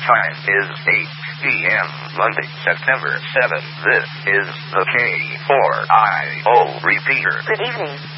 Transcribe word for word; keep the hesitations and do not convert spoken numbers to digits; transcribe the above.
Time is eight p.m. Monday, September seventh. This is the K four I O repeater. Good evening.